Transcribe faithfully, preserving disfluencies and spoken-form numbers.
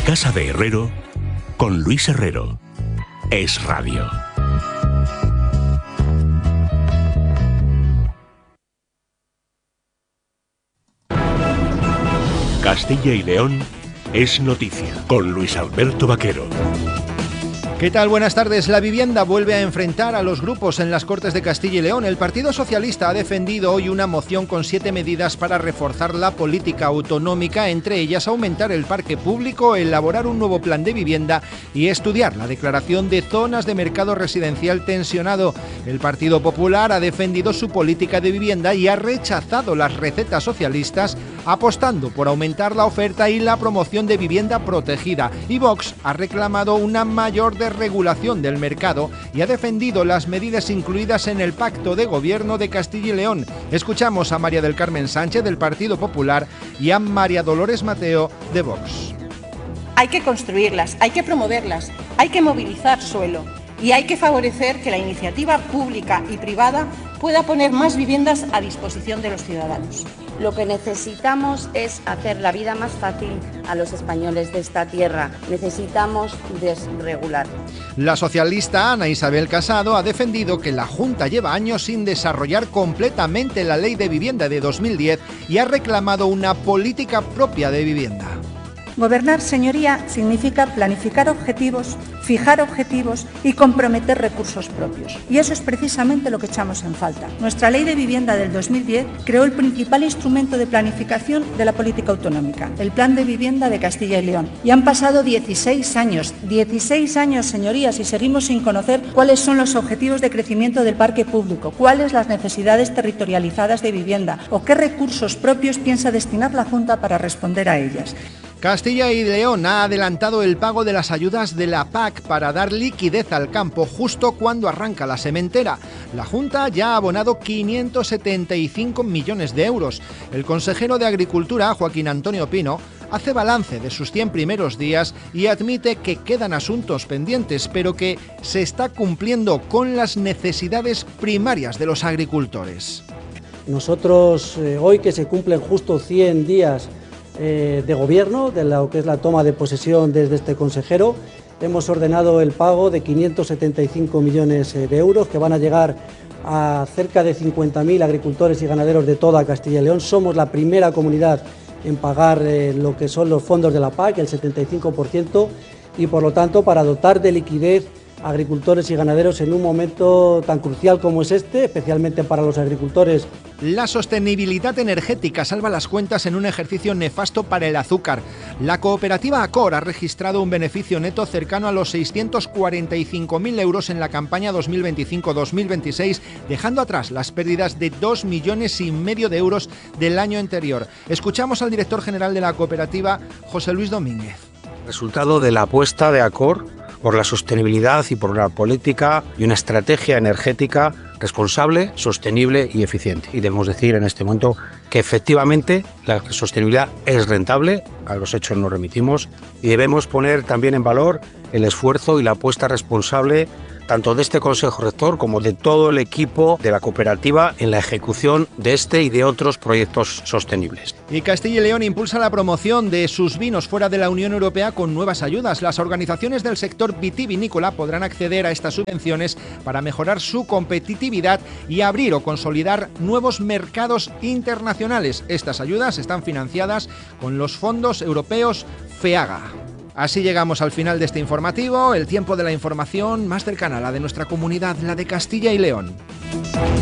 Casa de Herrero, con Luis Herrero. Es Radio. Castilla y León es noticia, con Luis Alberto Vaquero. ¿Qué tal? Buenas tardes. La vivienda vuelve a enfrentar a los grupos en las Cortes de Castilla y León. El Partido Socialista ha defendido hoy una moción con siete medidas para reforzar la política autonómica, entre ellas aumentar el parque público, elaborar un nuevo plan de vivienda y estudiar la declaración de zonas de mercado residencial tensionado. El Partido Popular ha defendido su política de vivienda y ha rechazado las recetas socialistas, apostando por aumentar la oferta y la promoción de vivienda protegida. Y Vox ha reclamado una mayor regulación del mercado y ha defendido las medidas incluidas en el Pacto de Gobierno de Castilla y León. Escuchamos a María del Carmen Sánchez del Partido Popular y a María Dolores Mateo de Vox. Hay que construirlas, hay que promoverlas, hay que movilizar suelo y hay que favorecer que la iniciativa pública y privada pueda poner más viviendas a disposición de los ciudadanos. Lo que necesitamos es hacer la vida más fácil a los españoles de esta tierra. Necesitamos desregular. La socialista Ana Isabel Casado ha defendido que la Junta lleva años sin desarrollar completamente la Ley de Vivienda de dos mil diez y ha reclamado una política propia de vivienda. Gobernar, señoría, significa planificar objetivos, fijar objetivos y comprometer recursos propios. Y eso es precisamente lo que echamos en falta. Nuestra Ley de Vivienda del dos mil diez creó el principal instrumento de planificación de la política autonómica, el Plan de Vivienda de Castilla y León. Y han pasado dieciséis años, dieciséis años, señorías, y seguimos sin conocer cuáles son los objetivos de crecimiento del parque público, cuáles las necesidades territorializadas de vivienda o qué recursos propios piensa destinar la Junta para responder a ellas. Castilla y León ha adelantado el pago de las ayudas de la P A C para dar liquidez al campo justo cuando arranca la sementera. La Junta ya ha abonado quinientos setenta y cinco millones de euros. El consejero de Agricultura, Joaquín Antonio Pino, hace balance de sus cien primeros días y admite que quedan asuntos pendientes, pero que se está cumpliendo con las necesidades primarias de los agricultores. Nosotros, eh, hoy que se cumplen justo cien días Eh, de gobierno, de lo que es la toma de posesión desde este consejero, hemos ordenado el pago de quinientos setenta y cinco millones de euros que van a llegar a cerca de cincuenta mil agricultores y ganaderos de toda Castilla y León. Somos la primera comunidad en pagar eh, lo que son los fondos de la P A C, el setenta y cinco por ciento, y por lo tanto para dotar de liquidez a agricultores y ganaderos en un momento tan crucial como es este, especialmente para los agricultores. La sostenibilidad energética salva las cuentas en un ejercicio nefasto para el azúcar. La cooperativa Acor ha registrado un beneficio neto cercano a los seiscientos cuarenta y cinco mil euros en la campaña dos mil veinticinco dos mil veintiséis, dejando atrás las pérdidas de dos millones y medio de euros del año anterior. Escuchamos al director general de la cooperativa, José Luis Domínguez. Resultado de la apuesta de Acor por la sostenibilidad y por una política y una estrategia energética responsable, sostenible y eficiente. Y debemos decir en este momento que efectivamente la sostenibilidad es rentable, a los hechos nos remitimos, y debemos poner también en valor el esfuerzo y la apuesta responsable tanto de este Consejo Rector como de todo el equipo de la cooperativa en la ejecución de este y de otros proyectos sostenibles. Y Castilla y León impulsa la promoción de sus vinos fuera de la Unión Europea con nuevas ayudas. Las organizaciones del sector vitivinícola podrán acceder a estas subvenciones para mejorar su competitividad y abrir o consolidar nuevos mercados internacionales. Estas ayudas están financiadas con los fondos europeos FEAGA. Así llegamos al final de este informativo, el tiempo de la información más cercana a la de nuestra comunidad, la de Castilla y León.